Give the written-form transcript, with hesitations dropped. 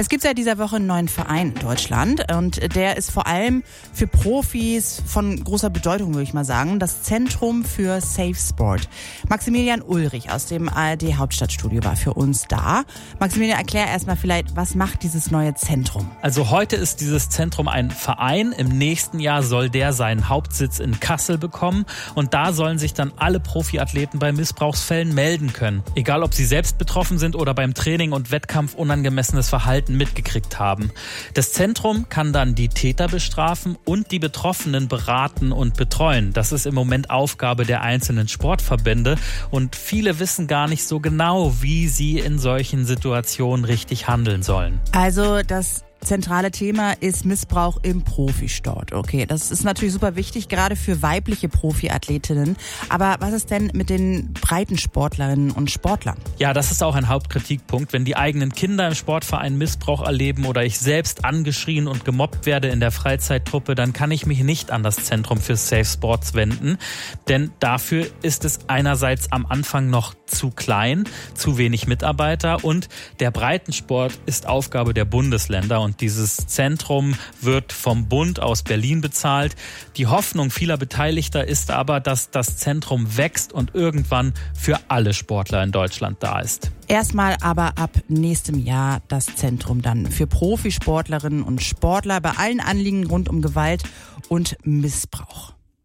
Es gibt seit dieser Woche einen neuen Verein in Deutschland und der ist vor allem für Profis von großer Bedeutung, würde ich mal sagen. Das Zentrum für Safe Sport. Maximilian Ulrich aus dem ARD Hauptstadtstudio war für uns da. Maximilian, erklär erstmal vielleicht, was macht dieses neue Zentrum? Also heute ist dieses Zentrum ein Verein. Im nächsten Jahr soll der seinen Hauptsitz in Kassel bekommen und da sollen sich dann alle Profiathleten bei Missbrauchsfällen melden können. Egal, ob sie selbst betroffen sind oder beim Training und Wettkampf unangemessenes Verhalten mitgekriegt haben. Das Zentrum kann dann die Täter bestrafen und die Betroffenen beraten und betreuen. Das ist im Moment Aufgabe der einzelnen Sportverbände und viele wissen gar nicht so genau, wie sie in solchen Situationen richtig handeln sollen. Also das zentrale Thema ist Missbrauch im Profisport. Okay, das ist natürlich super wichtig, gerade für weibliche Profiathletinnen. Aber was ist denn mit den Breitensportlerinnen und Sportlern? Ja, das ist auch ein Hauptkritikpunkt. Wenn die eigenen Kinder im Sportverein Missbrauch erleben oder ich selbst angeschrien und gemobbt werde in der Freizeittruppe, dann kann ich mich nicht an das Zentrum für Safe Sports wenden. Denn dafür ist es einerseits am Anfang noch zu klein, zu wenig Mitarbeiter und der Breitensport ist Aufgabe der Bundesländer und dieses Zentrum wird vom Bund aus Berlin bezahlt. Die Hoffnung vieler Beteiligter ist aber, dass das Zentrum wächst und irgendwann für alle Sportler in Deutschland da ist. Erstmal aber ab nächstem Jahr das Zentrum dann für Profisportlerinnen und Sportler bei allen Anliegen rund um Gewalt und Missbrauch.